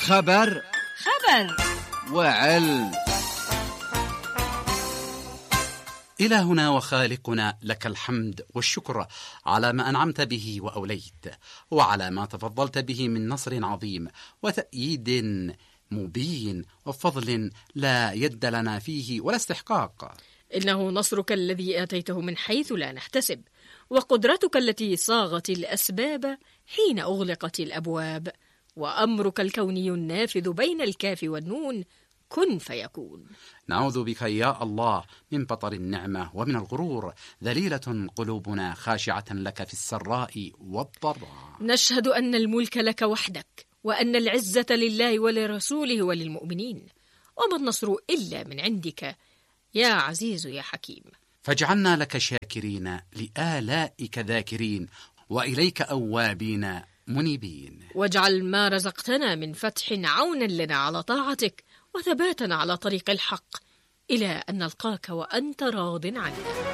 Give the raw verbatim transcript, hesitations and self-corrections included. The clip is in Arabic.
خبر خبر وعلم. إلى هنا وخالقنا لك الحمد والشكر على ما أنعمت به وأوليت، وعلى ما تفضلت به من نصر عظيم وتأييد مبين وفضل لا يد لنا فيه ولا استحقاق. إنه نصرك الذي آتيته من حيث لا نحتسب، وقدرتك التي صاغت الأسباب حين أغلقت الأبواب، وأمرك الكوني النافذ بين الكاف والنون كن فيكون. نعوذ بك يا الله من بطر النعمة ومن الغرور، ذليلة قلوبنا خاشعة لك في السراء والضراء. نشهد أن الملك لك وحدك، وأن العزة لله ولرسوله وللمؤمنين، وما النصر إلا من عندك يا عزيز يا حكيم. فاجعلنا لك شاكرين، لآلائك ذاكرين، وإليك أوابين منيبين. واجعل ما رزقتنا من فتح عونا لنا على طاعتك، وثباتا على طريق الحق، إلى أن نلقاك وأنت راض عنا.